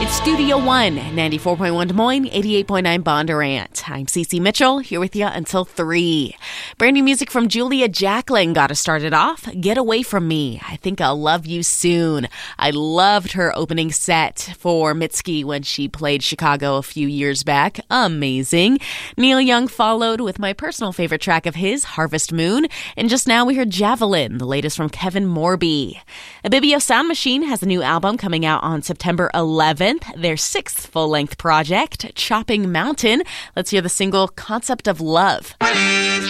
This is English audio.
It's Studio One, 94.1 Des Moines, 88.9 Bondurant. I'm Cece Mitchell, here with you until 3. Brand new music from Julia Jacklin got us started off. Get Away From Me. I Think I'll Love You Soon. I loved her opening set for Mitski when she played Chicago a few years back. Amazing. Neil Young followed with my personal favorite track of his, Harvest Moon. And just now we heard Javelin, the latest from Kevin Morby. Abibio Sound Machine has a new album coming out on September 11th. Their 6th full-length project, Chopping Mountain. Let's hear the single Concept of Love.